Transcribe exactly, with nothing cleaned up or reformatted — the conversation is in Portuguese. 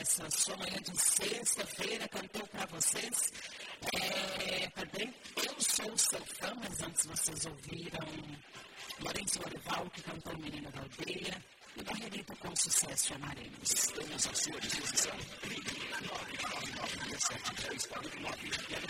nessa sua manhã de sexta-feira, cantou para vocês. É, também Eu Sou Seu Fã, mas antes vocês ouviram Lourenço Lorival, que cantou Menina da Aldeia, e Barreirito com Sucesso Amaremos. Estamos à sua disposição. nove nove nove nove sete três quatro nove.